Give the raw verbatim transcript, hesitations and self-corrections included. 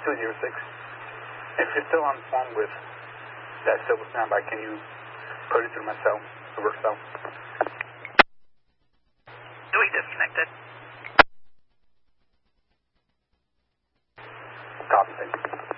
two zero six. If you're still on the phone with that Silver standby, can you put it through my cell, the work cell? Dewey disconnected. Copy, thank you.